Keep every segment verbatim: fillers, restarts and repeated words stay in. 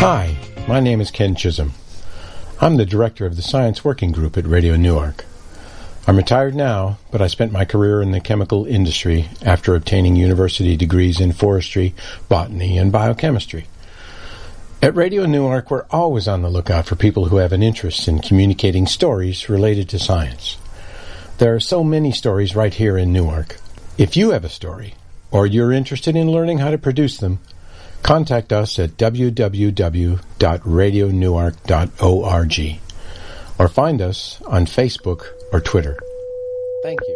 Hi, my name is Ken Chisholm. I'm the director of the Science Working Group at Radio Newark. I'm retired now, but I spent my career in the chemical industry after obtaining university degrees in forestry, botany, and biochemistry. At Radio Newark, we're always on the lookout for people who have an interest in communicating stories related to science. There are so many stories right here in Newark. If you have a story, or you're interested in learning how to produce them, contact us at w w w dot radio newark dot org or find us on Facebook or Twitter. Thank you.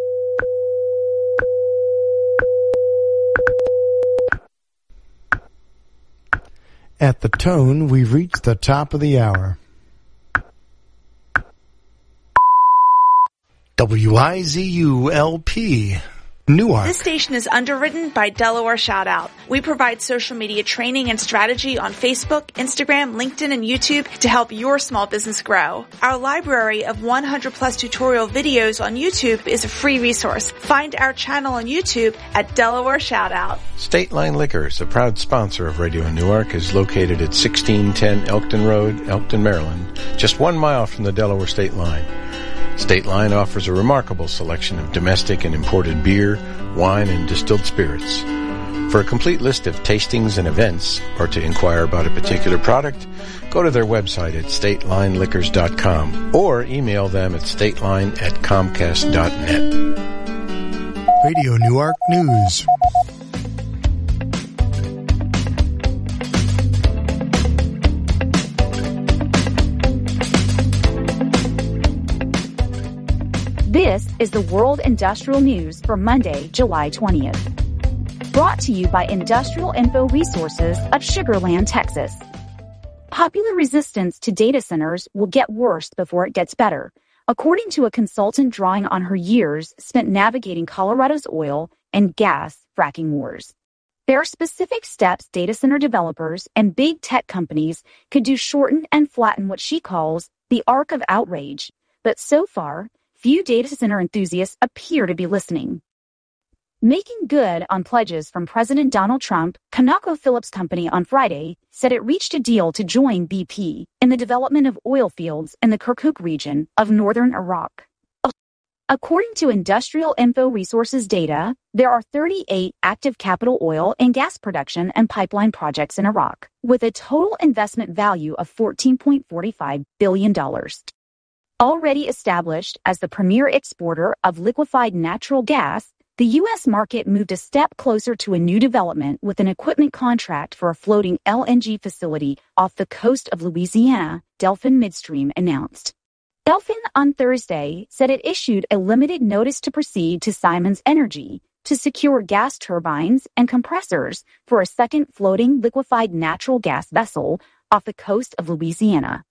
At the tone, we've reached the top of the hour. W I Z U L P Newark. This station is underwritten by Delaware Shoutout. We provide social media training and strategy on Facebook, Instagram, LinkedIn, and YouTube to help your small business grow. Our library of one hundred plus tutorial videos on YouTube is a free resource. Find our channel on YouTube at Delaware Shoutout. State Line Liquors, a proud sponsor of Radio Newark, is located at sixteen ten Elkton Road, Elkton, Maryland, just one mile from the Delaware state line. State Line offers a remarkable selection of domestic and imported beer, wine, and distilled spirits. For a complete list of tastings and events, or to inquire about a particular product, go to their website at state line liquors dot com or email them at stateline at comcast dot net. Radio Newark News. This is the World Industrial News for Monday, July twentieth. Brought to you by Industrial Info Resources of Sugar Land, Texas. Popular resistance to data centers will get worse before it gets better, according to a consultant drawing on her years spent navigating Colorado's oil and gas fracking wars. There are specific steps data center developers and big tech companies could do shorten and flatten what she calls the arc of outrage, but so far, few data center enthusiasts appear to be listening. Making good on pledges from President Donald Trump, ConocoPhillips Company on Friday said it reached a deal to join B P in the development of oil fields in the Kirkuk region of northern Iraq. According to Industrial Info Resources data, there are thirty-eight active capital oil and gas production and pipeline projects in Iraq, with a total investment value of fourteen point four five billion dollars. Already established as the premier exporter of liquefied natural gas, the U S market moved a step closer to a new development with an equipment contract for a floating L N G facility off the coast of Louisiana, Delfin Midstream announced. Delfin on Thursday said it issued a limited notice to proceed to Siemens Energy to secure gas turbines and compressors for a second floating liquefied natural gas vessel off the coast of Louisiana.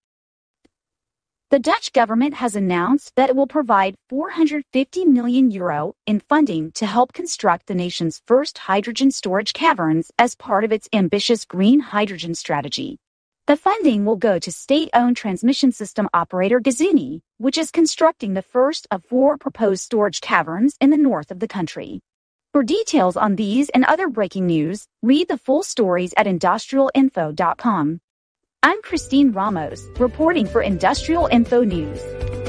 The Dutch government has announced that it will provide four hundred fifty million euro in funding to help construct the nation's first hydrogen storage caverns as part of its ambitious green hydrogen strategy. The funding will go to state-owned transmission system operator Gazini, which is constructing the first of four proposed storage caverns in the north of the country. For details on these and other breaking news, read the full stories at industrial info dot com. I'm Christine Ramos, reporting for Industrial Info News.